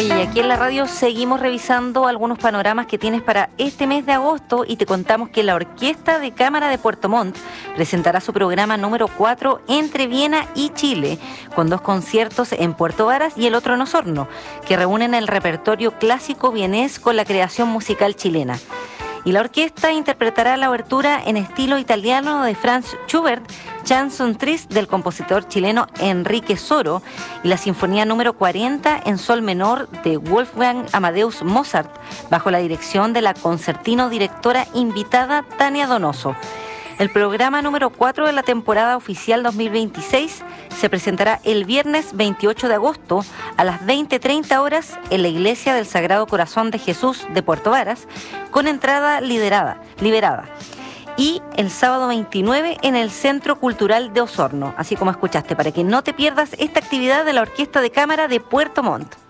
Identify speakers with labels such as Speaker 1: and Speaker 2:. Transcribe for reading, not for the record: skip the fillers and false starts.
Speaker 1: Oye, y aquí en la radio seguimos revisando algunos panoramas que tienes para este mes de agosto y te contamos que la Orquesta de Cámara de Puerto Montt presentará su programa número 4 entre Viena y Chile, con 2 conciertos en Puerto Varas y el otro en Osorno, que reúnen el repertorio clásico vienés con la creación musical chilena. Y la orquesta interpretará la obertura en estilo italiano de Franz Schubert, Chanson Triste del compositor chileno Enrique Soro y la sinfonía número 40 en sol menor de Wolfgang Amadeus Mozart, bajo la dirección de la concertino directora invitada Tania Donoso. El programa número 4 de la temporada oficial 2026 se presentará el viernes 28 de agosto a las 20:30 horas en la Iglesia del Sagrado Corazón de Jesús de Puerto Varas, con entrada liberada. Y el sábado 29 en el Centro Cultural de Osorno, así como escuchaste, para que no te pierdas esta actividad de la Orquesta de Cámara de Puerto Montt.